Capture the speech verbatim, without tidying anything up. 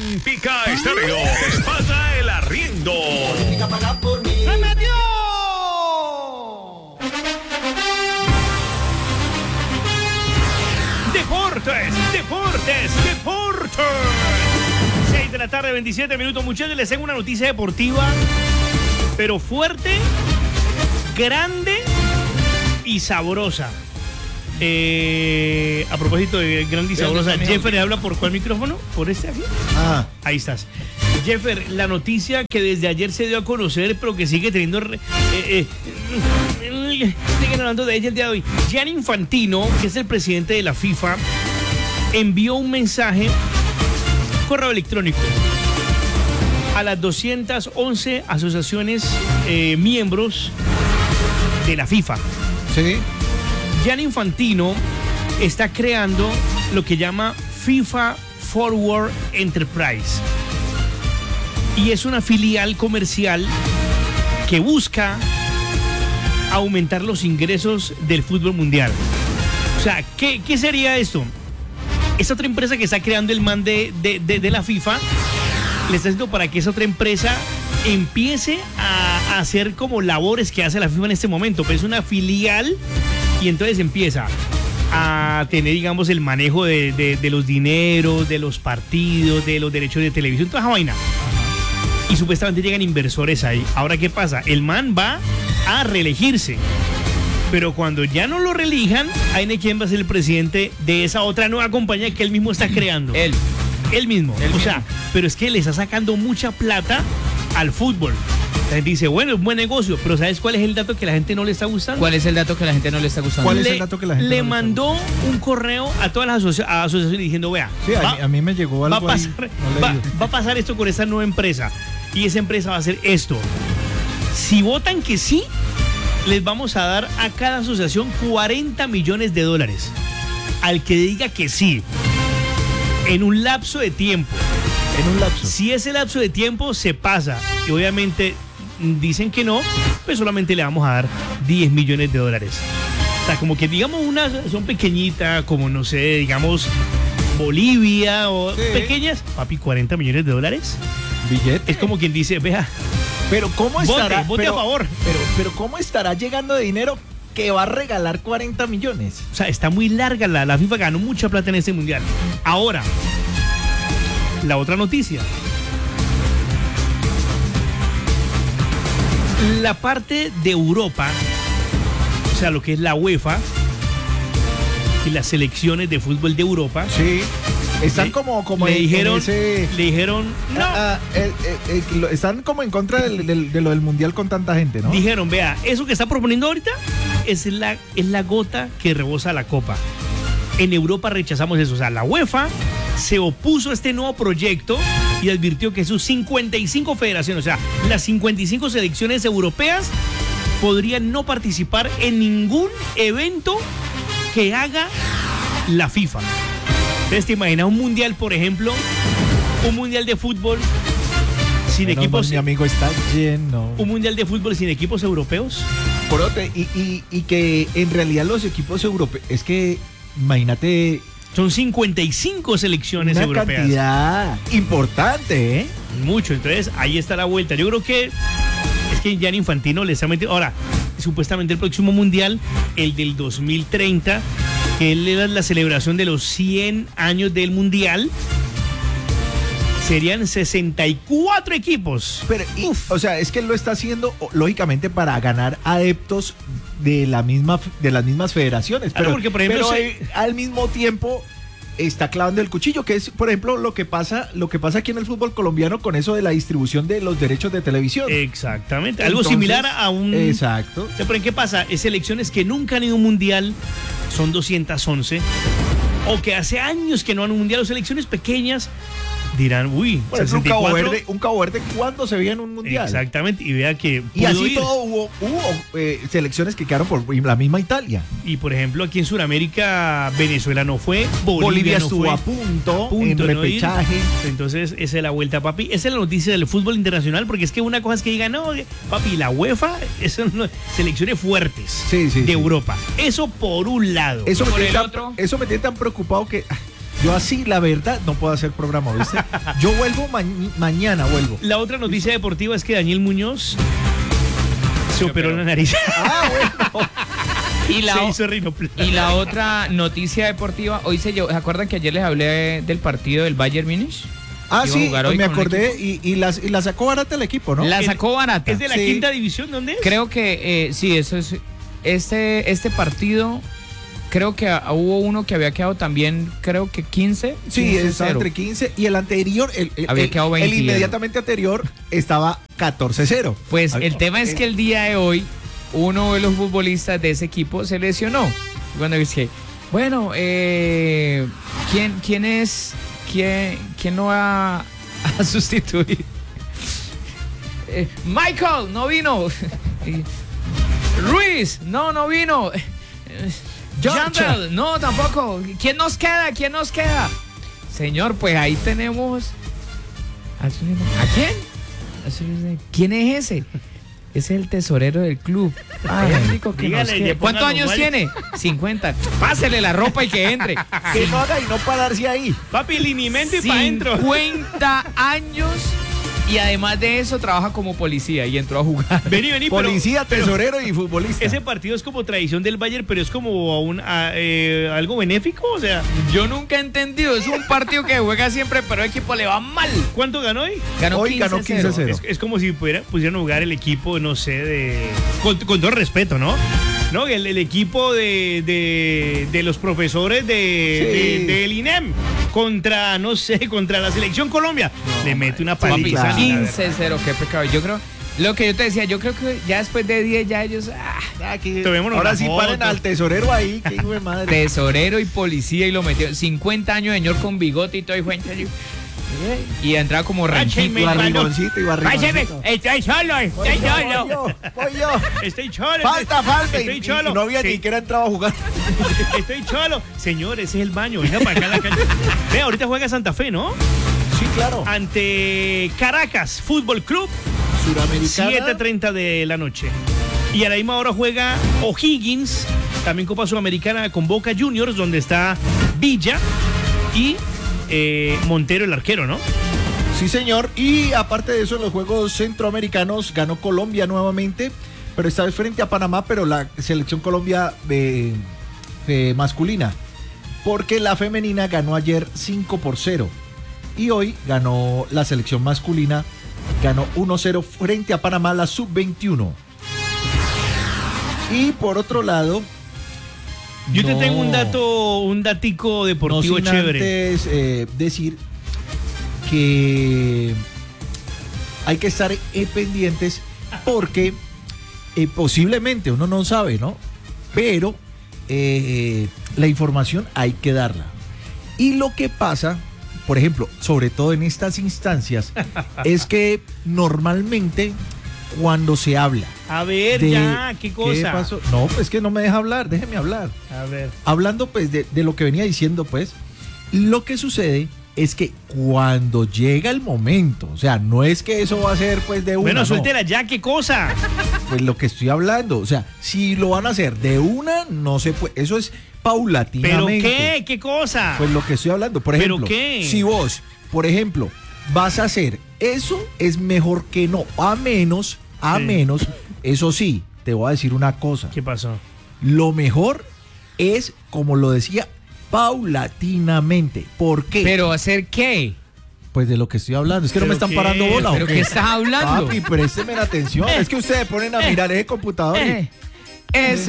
En Pica Estéreo te pasa el arriendo. ¡Se metió! Deportes, deportes, deportes. seis de la tarde, veintisiete minutos. Muchachos, les tengo una noticia deportiva, pero fuerte, grande y sabrosa. Eh, a propósito de grande y sabrosa, Jeffer, ¿habla por cuál micrófono? ¿Por este aquí? Ah. Ahí estás. Jeffer, la noticia que desde ayer se dio a conocer, pero que sigue teniendo... Eh, eh, eh, siguen hablando de ella el día de hoy. Gianni Infantino, que es el presidente de la FIFA, envió un mensaje, correo electrónico, a las doscientas once asociaciones eh, miembros de la FIFA. Sí. Gianni Infantino está creando lo que llama FIFA Forward Enterprise. Y es una filial comercial que busca aumentar los ingresos del fútbol mundial. O sea, ¿qué, qué sería esto? Esta otra empresa que está creando el man de, de, de, de la FIFA, le está haciendo para que esa otra empresa empiece a, a hacer como labores que hace la FIFA en este momento. Pues es una filial y entonces empieza a tener, digamos, el manejo de, de, de los dineros, de los partidos, de los derechos de televisión, toda esa vaina. Y supuestamente llegan inversores ahí. Ahora, ¿qué pasa? El man va a reelegirse. Pero cuando ya no lo reelijan, ahí quién va a ser el presidente de esa otra nueva compañía que él mismo está creando. Él. Él mismo. Él o mismo. sea, pero es que le está sacando mucha plata al fútbol. La gente dice, bueno, es buen negocio, pero ¿sabes cuál es el dato que a la gente no le está gustando? ¿Cuál es el dato que a la gente no le está gustando? ¿Cuál es le, el dato que la gente le no le está mandó un correo a todas las asoci- a asociaciones diciendo, vea, Sí, a, va, mí, a mí me llegó algo va, a ahí, pasar, no va, leí. va a pasar esto con esta nueva empresa. Y esa empresa va a hacer esto. Si votan que sí, les vamos a dar a cada asociación cuarenta millones de dólares. Al que diga que sí, en un lapso de tiempo. En un lapso. Si ese lapso de tiempo se pasa y obviamente dicen que no, pues solamente le vamos a dar diez millones de dólares. O sea, como que digamos una son pequeñita, como no sé, digamos Bolivia o Sí. pequeñas, papi, cuarenta millones de dólares. Billete. Es como quien dice, vea, Pero ¿cómo vote, estará? vote pero, a favor. Pero, pero ¿cómo estará llegando de dinero que va a regalar cuarenta millones? O sea, está muy larga la, la FIFA ganó mucha plata en este mundial. Ahora, la otra noticia. La parte de Europa, o sea, lo que es la UEFA y las selecciones de fútbol de Europa, Sí. Están le- como, como le en- en dijeron, ese- le dijeron, no, Ah, ah, eh, eh, eh, lo- están como en contra del, del- de lo del mundial con tanta gente, ¿no? dijeron, vea, eso que está proponiendo ahorita es la, es la gota que rebosa la copa. En Europa rechazamos eso, o sea, la UEFA se opuso a este nuevo proyecto y advirtió que sus cincuenta y cinco federaciones, o sea, las cincuenta y cinco selecciones europeas podrían no participar en ningún evento que haga la FIFA. Entonces, ¿te imaginas un mundial, por ejemplo, un mundial de fútbol sin Menos equipos, mal, mi amigo está lleno. un mundial de fútbol sin equipos europeos? Porote, y, y, y que en realidad los equipos europeos, es que imagínate Son cincuenta y cinco selecciones una europeas. cantidad importante, ¿eh? Mucho, entonces ahí está la vuelta. Yo creo que es que Gianni Infantino le está metiendo. Ahora, supuestamente el próximo mundial, el del dos mil treinta, que él era la celebración de los cien años del mundial, serían sesenta y cuatro equipos. Pero, y- o sea, es que él lo está haciendo o- lógicamente para ganar adeptos de la misma de las mismas federaciones. Claro, pero porque, por ejemplo, pero, se- eh, al mismo tiempo está clavando el cuchillo, que es, por ejemplo, lo que pasa, lo que pasa aquí en el fútbol colombiano con eso de la distribución de los derechos de televisión. Exactamente. Algo Entonces, similar a un. Exacto. Pero ¿en qué pasa? Es selecciones que nunca han ido a un mundial, son doscientas once, o que hace años que no han ido a un mundial, o selecciones pequeñas, dirán, uy, Por ejemplo, un sesenta y Cabo cuatro. Verde, un Cabo Verde, ¿cuándo se veía en un mundial? Exactamente, y vea que Y pudo así ir. todo hubo, hubo eh, selecciones que quedaron por la misma Italia. Y por ejemplo, aquí en Sudamérica, Venezuela no fue, Bolivia, Bolivia no estuvo fue, a punto, a punto en de no ir. repechaje. Entonces, esa es la vuelta, papi. Esa es la noticia del fútbol internacional, porque es que una cosa es que digan, no, papi, la UEFA, esas son selecciones fuertes Sí, sí, de sí. Europa. Eso por un lado. Eso me, Por tiene el tan, otro. eso me tiene tan preocupado que ah, Yo así, la verdad, no puedo hacer programa, ¿viste? Yo vuelvo ma mañana, vuelvo. La otra noticia deportiva es que Daniel Muñoz se operó en la nariz. Ah, bueno. Y la, se o- hizo rinoplastia. y la otra noticia deportiva, hoy se llevó, ¿se acuerdan que ayer les hablé del partido del Bayern Múnich? Ah, Iba a sí, jugar hoy me con un acordé y, y, la, y la sacó barata el equipo, ¿no? La Es- sacó barata. ¿Es de la Sí. quinta división? ¿Dónde es? Creo que eh, sí, eso es. Este, este partido, creo que ah, hubo uno que había quedado también, creo que quince. Sí, quince estaba cero. entre quince y el anterior, el, el, Había el- quedado el veinte. inmediatamente anterior estaba catorce cero. Pues Ay, el tema es que el día de hoy, uno de los futbolistas de ese equipo se lesionó. Cuando dice, bueno, eh, ¿quién, ¿quién es? ¿Quién, quién no va a sustituir? Eh, Michael, no vino. Y, Ruiz, no, no vino. Eh, George. Jandel, no, tampoco. ¿Quién nos queda? ¿Quién nos queda? Señor, pues ahí tenemos. ¿A quién? ¿Quién es ese? Ese es el tesorero del club. Ay, El único que nos dígale, queda. le ¿Cuántos pongan años los tiene? cincuenta. Pásele la ropa y que entre. que no haga y no pararse ahí. Papi, linimento y para adentro. cincuenta años y además de eso trabaja como policía y entró a jugar. Vení, vení, pero- Policía, pero tesorero y futbolista. ese partido es como tradición del Bayern, pero es como un, a- eh, algo benéfico, o sea, Yo nunca he entendido. Es un partido que juega siempre, pero el equipo le va mal. ¿cuánto ganó hoy? Ganó Hoy ganó quince cero. quince cero. Es, es como si pudiera, pusieran a jugar el equipo, no sé, de. Con, con todo respeto, ¿no? No, el, el equipo de, de, de los profesores de, Sí. de- del I N E M contra, no sé, contra la selección Colombia. Le mete una Papi, paliza. claro. quince cero, qué pecado. Yo creo, lo que yo te decía, yo creo que ya después de diez ya ellos, ah, Aquí- Tomémonos ahora una sí foto. paren al tesorero ahí, que hijo de madre. tesorero y policía y lo metió. cincuenta años de señor con bigote y todo. Y, fue- y entraba como ranchito. Ráchenme, Y mano. barrigoncito y barrigoncito. Estoy solo, estoy Voy yo, voy solo. yo, voy yo. Estoy cholo. Falta, falta. Y, Estoy y- cholo. y no había Sí. ni siquiera entrado a jugar. Estoy cholo. Señor, ese es el baño. Venga para acá a la calle. Ve, ahorita juega Santa Fe, ¿no? Sí, claro. Ante Caracas Fútbol Club, Suramericana. siete treinta de la noche. Y a la misma hora juega O'Higgins, también Copa Sudamericana con Boca Juniors, donde está Villa y eh, Montero, el arquero, ¿no? Sí, señor. Y aparte de eso, en los Juegos Centroamericanos ganó Colombia nuevamente, pero esta vez frente a Panamá, pero la selección Colombia eh, eh, masculina, porque la femenina ganó ayer cinco por cero. Y hoy ganó la selección masculina, ganó uno cero frente a Panamá, la sub veintiuno. Y por otro lado... Yo te no- tengo un dato, un datico no deportivo sin chévere. antes eh, decir que hay que estar eh, pendientes porque eh, posiblemente uno no sabe, ¿no? Pero eh, la información hay que darla. Y lo que pasa, por ejemplo, sobre todo en estas instancias, es que normalmente cuando se habla A ver, de ya, ¿qué cosa? pasó? No, pues que no me deja hablar, déjeme hablar. A ver. Hablando pues de, de lo que venía diciendo, pues, lo que sucede es que cuando llega el momento, o sea, no es que eso va a ser pues de una, Bueno, no. suéltela ya, ¿qué cosa? Pues lo que estoy hablando, o sea, si lo van a hacer de una, no se puede, eso es ¿Pero paulatinamente. qué? ¿Qué cosa? Pues lo que estoy hablando, por ¿Pero ejemplo, qué? si vos, por ejemplo, vas a hacer eso, es mejor que no, a menos, a Sí. menos, eso sí, te voy a decir una cosa. ¿Qué pasó? Lo mejor es, como lo decía, paulatinamente. ¿Por qué? ¿Pero hacer qué? Pues de lo que estoy hablando. Es que no me ¿Pero están qué? parando bola. ¿o ¿Pero qué? qué estás hablando? Papi, présteme la atención. Eh. Es que ustedes ponen a mirar ese computador y Eh, es